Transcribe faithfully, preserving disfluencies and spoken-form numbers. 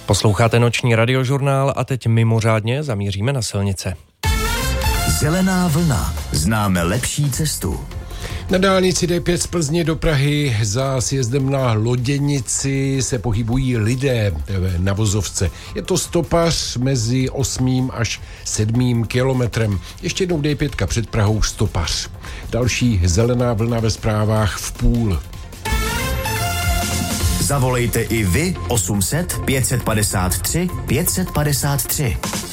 Posloucháte noční radiožurnál a teď mimořádně zamíříme na silnice. Zelená vlna. Známe lepší cestu. Na dálnici D pět z Plzně do Prahy za sjezdem na Loděnici se pohybují lidé na vozovce. Je to stopař mezi osmým až sedmým kilometrem. Ještě jednou D pět před Prahou stopař. Další zelená vlna ve zprávách v půl. Zavolejte i vy osm set pět set padesát tři pět set padesát tři.